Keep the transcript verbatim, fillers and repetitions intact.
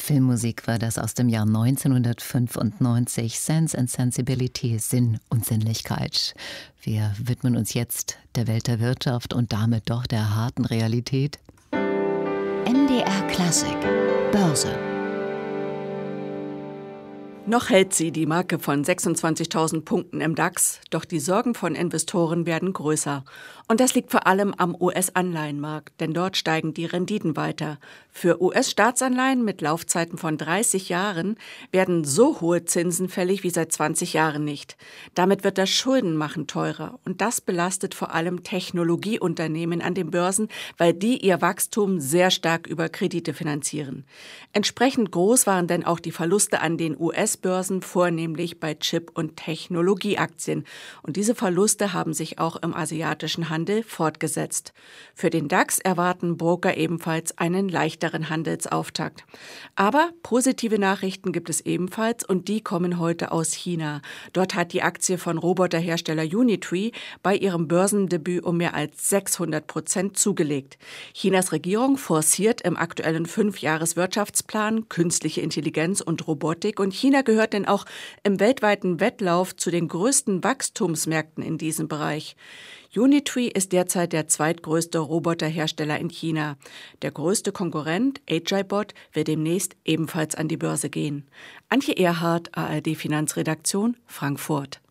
Filmmusik war das aus dem Jahr neunzehnhundertfünfundneunzig. Sense and Sensibility, Sinn und Sinnlichkeit. Wir widmen uns jetzt der Welt der Wirtschaft und damit doch der harten Realität. M D R Klassik, Börse. Noch hält sie die Marke von sechsundzwanzigtausend Punkten im DAX, doch die Sorgen von Investoren werden größer. Und das liegt vor allem am U S-Anleihenmarkt, denn dort steigen die Renditen weiter. Für U S-Staatsanleihen mit Laufzeiten von dreißig Jahren werden so hohe Zinsen fällig wie seit zwanzig Jahren nicht. Damit wird das Schuldenmachen teurer und das belastet vor allem Technologieunternehmen an den Börsen, weil die ihr Wachstum sehr stark über Kredite finanzieren. Entsprechend groß waren denn auch die Verluste an den U S-Börsen, vornehmlich bei Chip- und Technologieaktien. Und diese Verluste haben sich auch im asiatischen Handel fortgesetzt. Für den DAX erwarten Broker ebenfalls einen leichteren Handelsauftakt. Aber positive Nachrichten gibt es ebenfalls und die kommen heute aus China. Dort hat die Aktie von Roboterhersteller Unitree bei ihrem Börsendebüt um mehr als sechshundert Prozent zugelegt. Chinas Regierung forciert im aktuellen Fünfjahres-Wirtschaftsplan künstliche Intelligenz und Robotik und China gehört denn auch im weltweiten Wettlauf zu den größten Wachstumsmärkten in diesem Bereich. Unitree ist derzeit der zweitgrößte Roboterhersteller in China. Der größte Konkurrent, AgileBot, will demnächst ebenfalls an die Börse gehen. Antje Erhardt, A R D Finanzredaktion, Frankfurt.